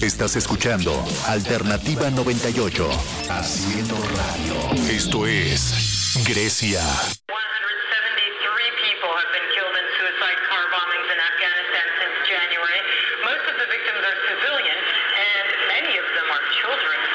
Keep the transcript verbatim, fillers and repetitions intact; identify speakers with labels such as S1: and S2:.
S1: Estás escuchando Alternativa noventa y ocho, haciendo radio. Esto es Grecia.